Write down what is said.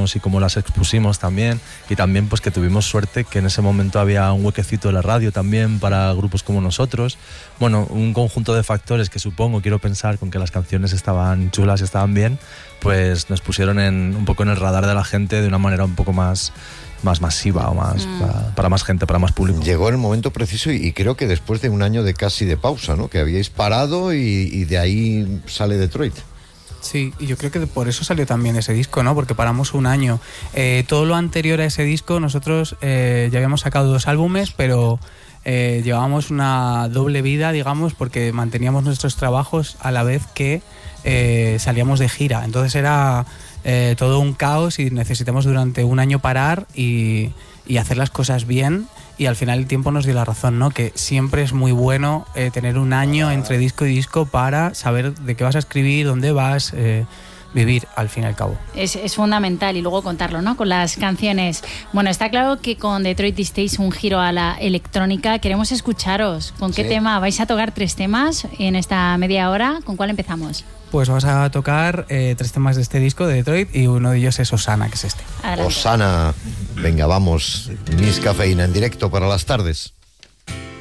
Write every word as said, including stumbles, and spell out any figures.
hicimos y cómo las expusimos también, y también pues que tuvimos suerte que en ese momento había un huequecito de la radio también para grupos como nosotros. Bueno, un conjunto de factores que supongo, quiero pensar, con que las canciones estaban chulas y estaban bien, pues nos pusieron en, un poco en el radar de la gente de una manera un poco más más masiva o más mm. para, para más gente, para más público. Llegó el momento preciso y, y creo que después de un año de casi de pausa, ¿no? Que habíais parado y, y de ahí sale Detroit. Sí, y yo creo que por eso salió también ese disco, ¿no? Porque paramos un año. Eh, todo lo anterior a ese disco, nosotros eh, ya habíamos sacado dos álbumes, pero eh, llevábamos una doble vida, digamos, porque manteníamos nuestros trabajos a la vez que eh, salíamos de gira. Entonces era eh, todo un caos y necesitamos durante un año parar y, y hacer las cosas bien. Y al final el tiempo nos dio la razón, ¿no? Que siempre es muy bueno eh, tener un año entre disco y disco para saber de qué vas a escribir, dónde vas, eh, vivir al fin y al cabo. Es, es fundamental, y luego contarlo, ¿no? Con las canciones. Bueno, está claro que con Detroit disteis un giro a la electrónica. Queremos escucharos. ¿Con qué sí. tema? ¿Vais a tocar tres temas en esta media hora? ¿Con cuál empezamos? Pues vamos a tocar eh, tres temas de este disco de Detroit, y uno de ellos es Osana, que es este. Adelante. Osana, venga, vamos. Miss Cafeína en directo para las tardes.